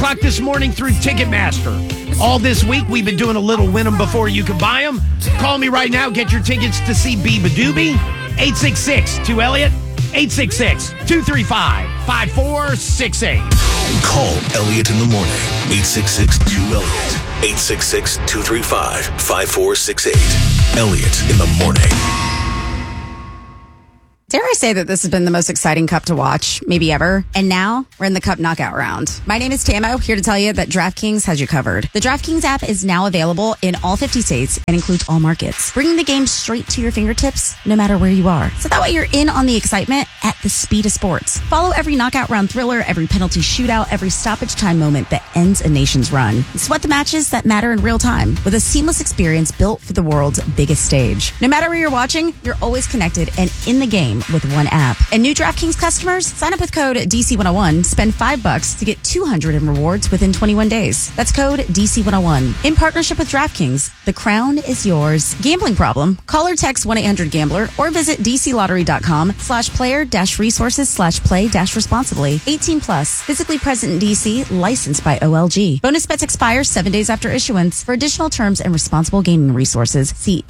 o'clock this morning through Ticketmaster. All this week, we've been doing a little win them before you can buy them. Call me right now. Get your tickets to see Biba Doobie. 866-2-ELLIOT. 866-235-5468. Call Elliot in the morning. 866-2-ELLIOT. 866-235-5468. Elliot in the morning. Dare I say that this has been the most exciting Cup to watch, maybe ever. And now we're in the Cup knockout round. My name is Tamo, here to tell you that DraftKings has you covered. The DraftKings app is now available in all 50 states and includes all markets, bringing the game straight to your fingertips, no matter where you are. So that way you're in on the excitement at the speed of sports. Follow every knockout round thriller, every penalty shootout, every stoppage time moment that ends a nation's run. And sweat the matches that matter in real time with a seamless experience built for the world's biggest stage. No matter where you're watching, you're always connected and in the game with one app. And new DraftKings customers, sign up with code DC101, spend $5 to get $200 in rewards within 21 days. That's code DC101. In partnership with DraftKings, the crown is yours. Gambling problem? Call or text 1-800-GAMBLER or visit dclottery.com/player-resources/play-responsibly. 18 plus, physically present in DC, licensed by OLG. Bonus bets expire 7 days after issuance. For additional terms and responsible gaming resources, see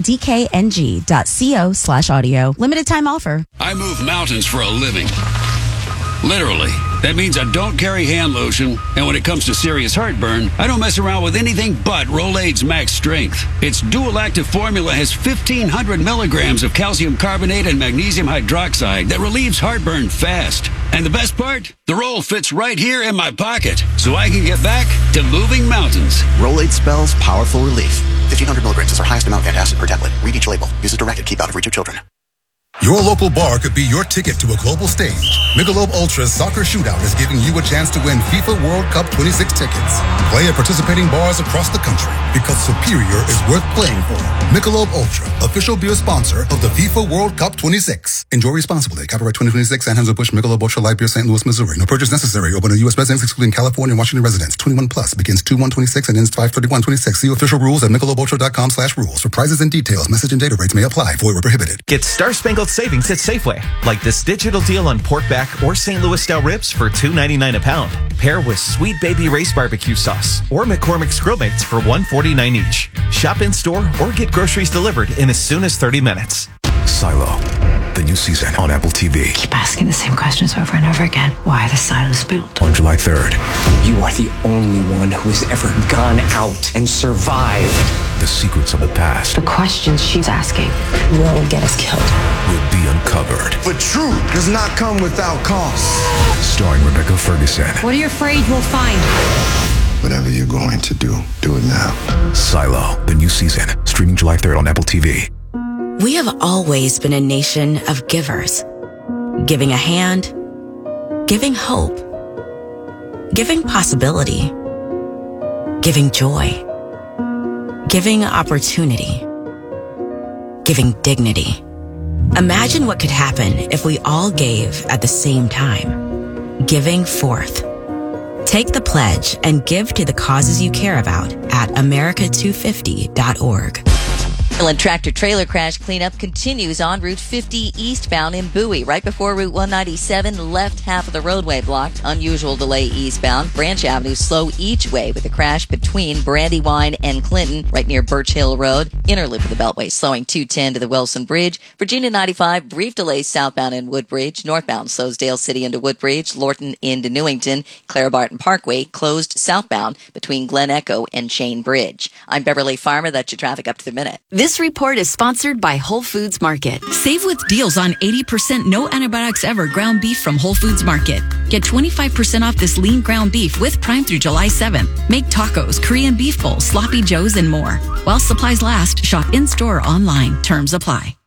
dkng.co/audio. Limited time offer. I move mountains for a living. Literally. That means I don't carry hand lotion, and when it comes to serious heartburn, I don't mess around with anything but Rolaids Max Strength. Its dual active formula has 1,500 milligrams of calcium carbonate and magnesium hydroxide that relieves heartburn fast. And the best part? The roll fits right here in my pocket, so I can get back to moving mountains. Rolaids spells powerful relief. 1,500 milligrams is our highest amount of antacid per tablet. Read each label. Use as directed. Keep out of reach of children. Your local bar could be your ticket to a global stage. Michelob Ultra's Soccer Shootout is giving you a chance to win FIFA World Cup 26 tickets. Play at participating bars across the country because superior is worth playing for. Michelob Ultra, official beer sponsor of the FIFA World Cup 26. Enjoy responsibly. Copyright 2026, Anheuser-Busch Michelob Ultra Light Beer, St. Louis, Missouri. No purchase necessary. Open to U.S. residents, excluding California and Washington residents. 21 plus. Begins 2/1/26 and ends 5/31/26. See official rules at michelobultra.com/rules. For prizes and details, message and data rates may apply. Void where prohibited. Get Star-Spangled Savings at Safeway, like this digital deal on pork back or St. Louis-style ribs for $2.99 a pound. Pair with Sweet Baby Ray's barbecue sauce or McCormick's Grill Mates for $1.49 each. Shop in-store or get groceries delivered in as soon as 30 minutes. Silo, the new season on Apple TV. Keep asking the same questions over and over again. Why the silos built? On July 3rd. You are the only one who has ever gone out and survived. The secrets of the past The questions she's asking will get us killed. will be uncovered. But truth does not come without cost. Starring Rebecca Ferguson. What are you afraid we'll find? Whatever you're going to do it now. Silo, the new season. Streaming July 3rd on Apple TV. We have always been a nation of givers. Giving a hand, giving hope, giving possibility, giving joy, giving opportunity, giving dignity. Imagine what could happen if we all gave at the same time. Giving forth. Take the pledge and give to the causes you care about at America250.org. Tractor-trailer crash cleanup continues on Route 50 eastbound in Bowie. Right before Route 197, left half of the roadway blocked. Unusual delay eastbound. Branch Avenue slow each way with a crash between Brandywine and Clinton, right near Birch Hill Road. Inner loop of the Beltway slowing 210 to the Wilson Bridge. Virginia 95, brief delays southbound in Woodbridge. Northbound slows Dale City into Woodbridge. Lorton into Newington. Clara Barton Parkway closed southbound between Glen Echo and Shane Bridge. I'm Beverly Farmer. That's your traffic up to the minute. This report is sponsored by Whole Foods Market. Save with deals on 80% no antibiotics ever ground beef from Whole Foods Market. Get 25% off this lean ground beef with Prime through July 7th. Make tacos, Korean beef bowls, sloppy joes, and more. While supplies last, shop in-store or online. Terms apply.